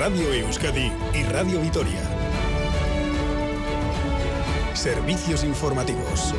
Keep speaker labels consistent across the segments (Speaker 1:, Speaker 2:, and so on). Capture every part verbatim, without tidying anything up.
Speaker 1: Radio Euskadi y Radio Vitoria. Servicios informativos.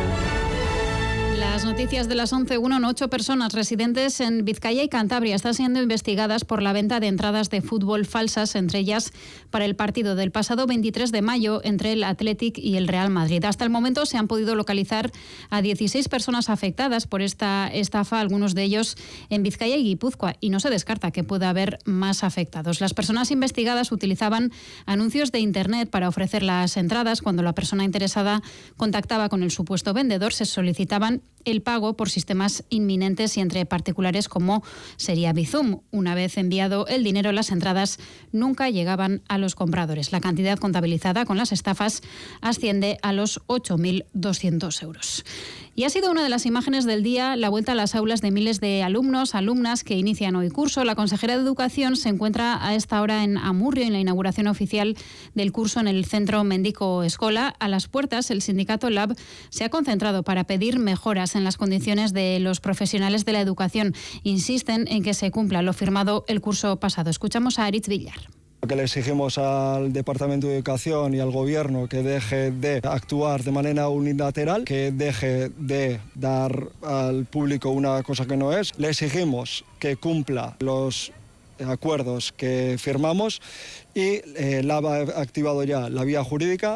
Speaker 2: Las noticias de las once uno. Ocho personas residentes en Vizcaya y Cantabria están siendo investigadas por la venta de entradas de fútbol falsas, entre ellas para el partido del pasado veintitrés de mayo entre el Athletic y el Real Madrid. Hasta el momento se han podido localizar a dieciséis personas afectadas por esta estafa, algunos de ellos en Vizcaya y Guipúzcoa, y no se descarta que pueda haber más afectados. Las personas investigadas utilizaban anuncios de Internet para ofrecer las entradas. Cuando la persona interesada contactaba con el supuesto vendedor, se solicitaban el pago por sistemas inminentes y entre particulares como sería Bizum. Una vez enviado el dinero, las entradas nunca llegaban a los compradores. La cantidad contabilizada con las estafas asciende a los ocho mil doscientos euros. Y ha sido una de las imágenes del día la vuelta a las aulas de miles de alumnos, alumnas que inician hoy curso. La consejera de Educación se encuentra a esta hora en Amurrio en la inauguración oficial del curso en el centro Mendico Escola. A las puertas, el sindicato Lab se ha concentrado para pedir mejoras en las condiciones de los profesionales de la educación. Insisten en que se cumpla lo firmado el curso pasado. Escuchamos a Aritz Villar.
Speaker 3: Que le exigimos al Departamento de Educación y al Gobierno que deje de actuar de manera unilateral, que deje de dar al público una cosa que no es. Le exigimos que cumpla los acuerdos que firmamos y eh, la ha activado ya la vía jurídica.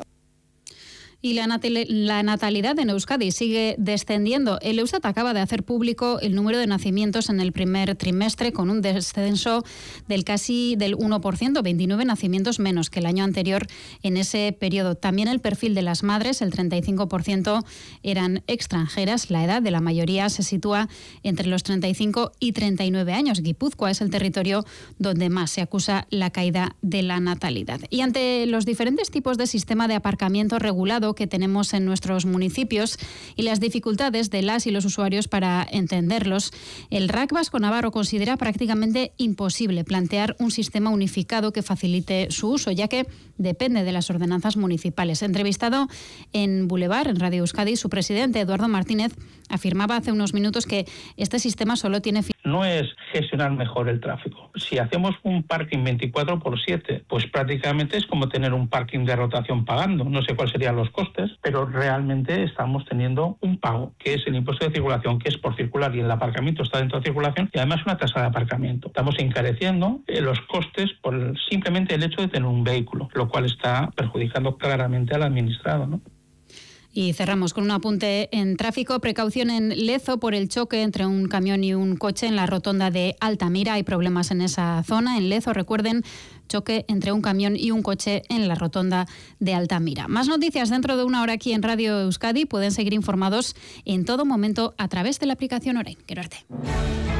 Speaker 2: Y la, natal- la natalidad en Euskadi sigue descendiendo. El Eustat acaba de hacer público el número de nacimientos en el primer trimestre, con un descenso del casi del uno por ciento, veintinueve nacimientos menos que el año anterior en ese periodo. También el perfil de las madres, el treinta y cinco por ciento eran extranjeras. La edad de la mayoría se sitúa entre los treinta y cinco y treinta y nueve años. Guipúzcoa es el territorio donde más se acusa la caída de la natalidad. Y ante los diferentes tipos de sistema de aparcamiento regulado que tenemos en nuestros municipios y las dificultades de las y los usuarios para entenderlos, el R A C Vasco Navarro considera prácticamente imposible plantear un sistema unificado que facilite su uso, ya que depende de las ordenanzas municipales. Entrevistado en Boulevard, en Radio Euskadi, su presidente, Eduardo Martínez, afirmaba hace unos minutos que este sistema solo tiene...
Speaker 4: No es gestionar mejor el tráfico. Si hacemos un parking veinticuatro por siete, pues prácticamente es como tener un parking de rotación pagando. No sé cuáles serían los costes, pero realmente estamos teniendo un pago, que es el impuesto de circulación, que es por circular, y el aparcamiento está dentro de circulación, y además una tasa de aparcamiento. Estamos encareciendo eh, los costes por el, simplemente el hecho de tener un vehículo, lo cual está perjudicando claramente al administrado, ¿no?
Speaker 2: Y cerramos con un apunte en tráfico. Precaución en Lezo por el choque entre un camión y un coche en la rotonda de Altamira. Hay problemas en esa zona. En Lezo, recuerden, choque entre un camión y un coche en la rotonda de Altamira. Más noticias dentro de una hora aquí en Radio Euskadi. Pueden seguir informados en todo momento a través de la aplicación Orain. Quero arte.